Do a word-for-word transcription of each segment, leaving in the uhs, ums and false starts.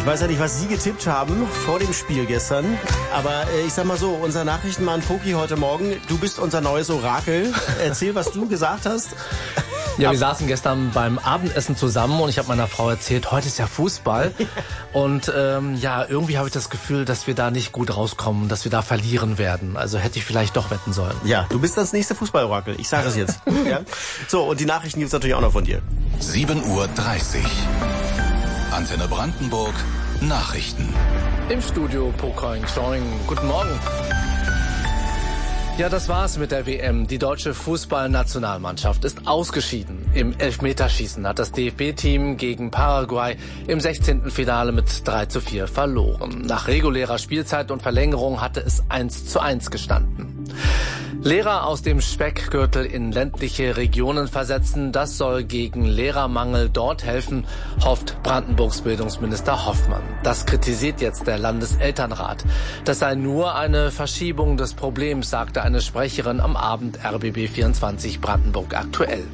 Ich weiß ja nicht, was Sie getippt haben vor dem Spiel gestern, aber äh, ich sag mal so, unser Nachrichtenmann Poki heute Morgen, du bist unser neues Orakel. Erzähl, was du gesagt hast. Ja, wir saßen gestern beim Abendessen zusammen und ich habe meiner Frau erzählt, heute ist ja Fußball. Und ähm, ja, irgendwie habe ich das Gefühl, dass wir da nicht gut rauskommen, dass wir da verlieren werden. Also hätte ich vielleicht doch wetten sollen. Ja, du bist das nächste Fußballorakel. Ich sage es jetzt. Ja? So, und die Nachrichten gibt's natürlich auch noch von dir. sieben Uhr dreißig. Antenne Brandenburg. Nachrichten. Im Studio Pokaing Choing. Guten Morgen. Ja, das war's mit der W M. Die deutsche Fußballnationalmannschaft ist ausgeschieden. Im Elfmeterschießen hat das D F B-Team gegen Paraguay im sechzehnten Finale mit drei zu vier verloren. Nach regulärer Spielzeit und Verlängerung hatte es eins zu eins gestanden. Lehrer aus dem Speckgürtel in ländliche Regionen versetzen, das soll gegen Lehrermangel dort helfen, hofft Brandenburgs Bildungsminister Hoffmann. Das kritisiert jetzt der Landeselternrat. Das sei nur eine Verschiebung des Problems, sagte eine Sprecherin am Abend R B B vierundzwanzig Brandenburg aktuell.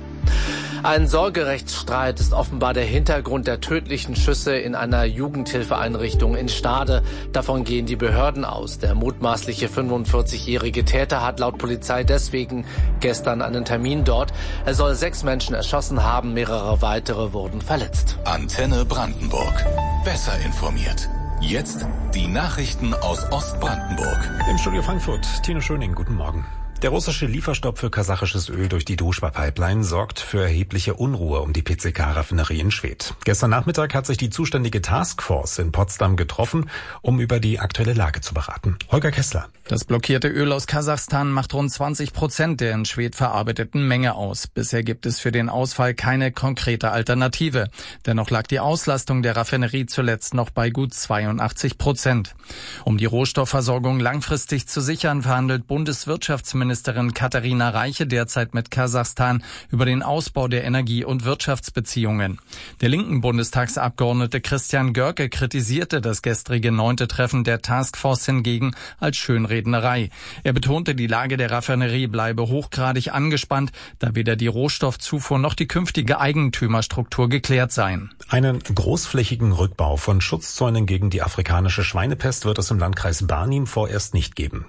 Ein Sorgerechtsstreit ist offenbar der Hintergrund der tödlichen Schüsse in einer Jugendhilfeeinrichtung in Stade. Davon gehen die Behörden aus. Der mutmaßliche fünfundvierzigjährige Täter hat laut Polizei deswegen gestern einen Termin dort. Er soll sechs Menschen erschossen haben, mehrere weitere wurden verletzt. Antenne Brandenburg. Besser informiert. Jetzt die Nachrichten aus Ostbrandenburg. Im Studio Frankfurt, Tino Schöning, guten Morgen. Der russische Lieferstopp für kasachisches Öl durch die Druschba-Pipeline sorgt für erhebliche Unruhe um die P C K-Raffinerie in Schwedt. Gestern Nachmittag hat sich die zuständige Taskforce in Potsdam getroffen, um über die aktuelle Lage zu beraten. Holger Kessler. Das blockierte Öl aus Kasachstan macht rund zwanzig Prozent der in Schwedt verarbeiteten Menge aus. Bisher gibt es für den Ausfall keine konkrete Alternative. Dennoch lag die Auslastung der Raffinerie zuletzt noch bei gut zweiundachtzig Prozent. Um die Rohstoffversorgung langfristig zu sichern, verhandelt Bundeswirtschaftsministerin Ministerin Katharina Reiche derzeit mit Kasachstan über den Ausbau der Energie- und Wirtschaftsbeziehungen. Der linken Bundestagsabgeordnete Christian Görke kritisierte das gestrige neunte Treffen der Taskforce hingegen als Schönrednerei. Er betonte, die Lage der Raffinerie bleibe hochgradig angespannt, da weder die Rohstoffzufuhr noch die künftige Eigentümerstruktur geklärt seien. Einen großflächigen Rückbau von Schutzzäunen gegen die afrikanische Schweinepest wird es im Landkreis Barnim vorerst nicht geben.